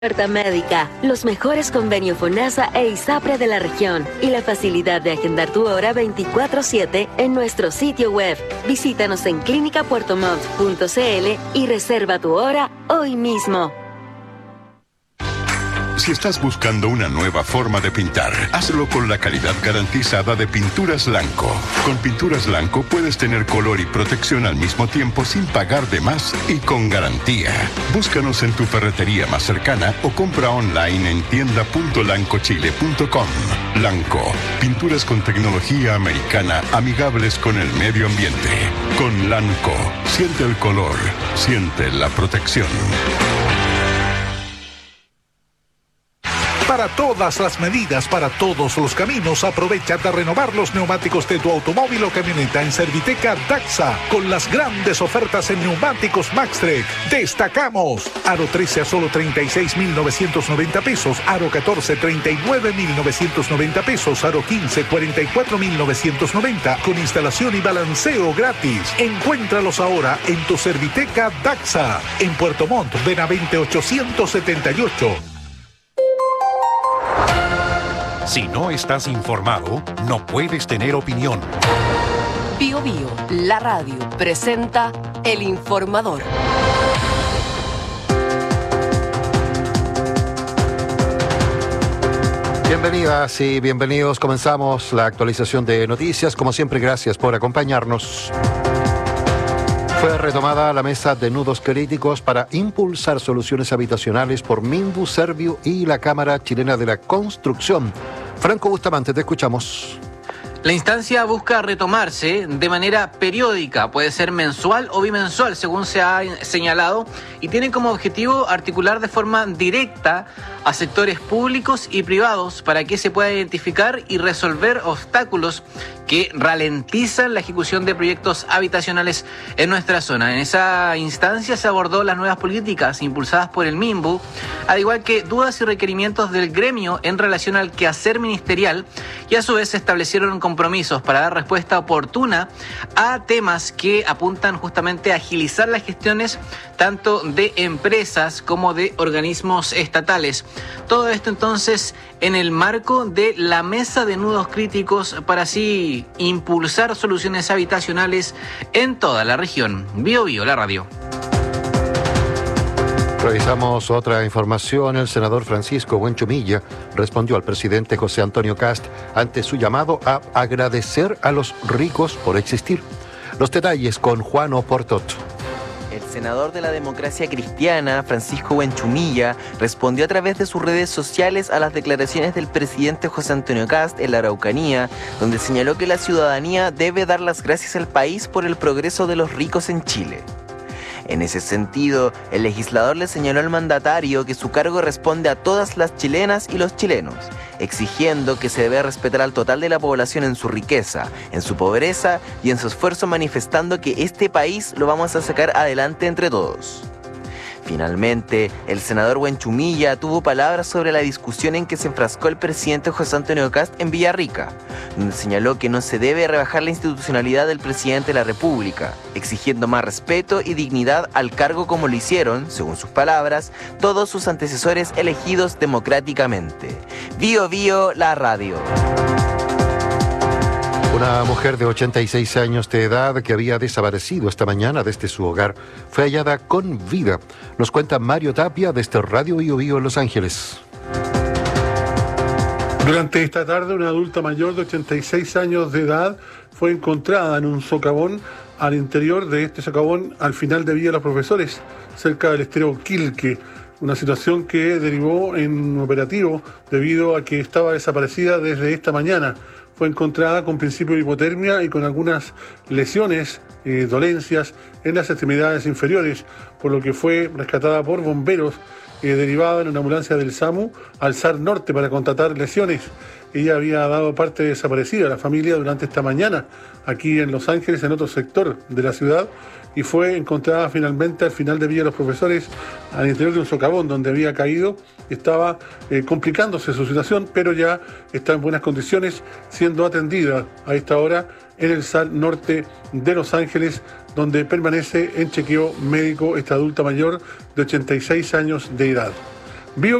Oferta médica, los mejores convenios FONASA e ISAPRE de la región y la facilidad de agendar tu hora 24/7 en nuestro sitio web. Visítanos en clinicapuertomont.cl y reserva tu hora hoy mismo. Si estás buscando una nueva forma de pintar, hazlo con la calidad garantizada de Pinturas Lanco. Con Pinturas Lanco puedes tener color y protección al mismo tiempo sin pagar de más y con garantía. Búscanos en tu ferretería más cercana o compra online en tienda.lancochile.com. Lanco, pinturas con tecnología americana amigables con el medio ambiente. Con Lanco, siente el color, siente la protección. Para todas las medidas, para todos los caminos, aprovecha de renovar los neumáticos de tu automóvil o camioneta en Serviteca Daxa, con las grandes ofertas en neumáticos Maxtrek. Destacamos: Aro 13 a solo 36.990 pesos, Aro 14 39.990 pesos, Aro 15 44.990, con instalación y balanceo gratis. Encuéntralos ahora en tu Serviteca Daxa, en Puerto Montt, Benavente 878. Si no estás informado, no puedes tener opinión. Bío Bío, la radio, presenta El Informador. Bienvenidas y bienvenidos. Comenzamos la actualización de noticias. Como siempre, gracias por acompañarnos. Fue retomada la mesa de nudos críticos para impulsar soluciones habitacionales por Minbu, Serviu y la Cámara Chilena de la Construcción. Franco Bustamante, te escuchamos. La instancia busca retomarse de manera periódica, puede ser mensual o bimensual, según se ha señalado, y tiene como objetivo articular de forma directa a sectores públicos y privados para que se pueda identificar y resolver obstáculos que ralentizan la ejecución de proyectos habitacionales en nuestra zona. En esa instancia se abordó las nuevas políticas impulsadas por el MIMBU, al igual que dudas y requerimientos del gremio en relación al quehacer ministerial, y a su vez se establecieron compromisos para dar respuesta oportuna a temas que apuntan justamente a agilizar las gestiones tanto de empresas como de organismos estatales. Todo esto entonces en el marco de la mesa de nudos críticos para así impulsar soluciones habitacionales en toda la región. Bío Bío, la radio. Revisamos otra información. El senador Francisco Buenchumilla respondió al presidente José Antonio Kast ante su llamado a agradecer a los ricos por existir. Los detalles con Juan Oportot. El senador de la Democracia Cristiana, Francisco Buenchumilla, respondió a través de sus redes sociales a las declaraciones del presidente José Antonio Kast en la Araucanía, donde señaló que la ciudadanía debe dar las gracias al país por el progreso de los ricos en Chile. En ese sentido, el legislador le señaló al mandatario que su cargo responde a todas las chilenas y los chilenos, exigiendo que se debe respetar al total de la población en su riqueza, en su pobreza y en su esfuerzo, manifestando que este país lo vamos a sacar adelante entre todos. Finalmente, el senador Buenchumilla tuvo palabras sobre la discusión en que se enfrascó el presidente José Antonio Kast en Villarrica, donde señaló que no se debe rebajar la institucionalidad del presidente de la República, exigiendo más respeto y dignidad al cargo como lo hicieron, según sus palabras, todos sus antecesores elegidos democráticamente. Bío Bío, la radio. Una mujer de 86 años de edad que había desaparecido esta mañana desde su hogar fue hallada con vida. Nos cuenta Mario Tapia desde Radio Bío Bío en Los Ángeles. Durante esta tarde, una adulta mayor de 86 años de edad fue encontrada en un socavón al interior de este socavón al final de Villa Los Profesores, cerca del estero Quilque. Una situación que derivó en un operativo debido a que estaba desaparecida desde esta mañana. Fue encontrada con principio de hipotermia y con algunas lesiones, dolencias en las extremidades inferiores, por lo que fue rescatada por bomberos, derivada en una ambulancia del SAMU al SAR Norte para constatar lesiones. Ella había dado parte de desaparecida a la familia durante esta mañana, aquí en Los Ángeles, en otro sector de la ciudad, y fue encontrada finalmente al final de Villa Los Profesores, al interior de un socavón donde había caído. Estaba complicándose su situación, pero ya está en buenas condiciones, siendo atendida a esta hora en el SAR Norte de Los Ángeles, donde permanece en chequeo médico esta adulta mayor de 86 años de edad. Bio